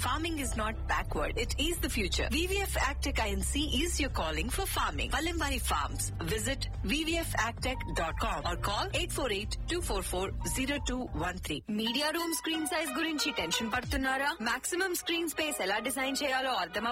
Farming is not backward. It is the future. VVF Agtech INC is your calling for farming. Palimbari Farms. Visit vvfagtech.com or call 848-244-0213. Media room screen size గురించి tension పడుతున్నారా? Maximum screen space ఎలా design చేయాలో అర్థం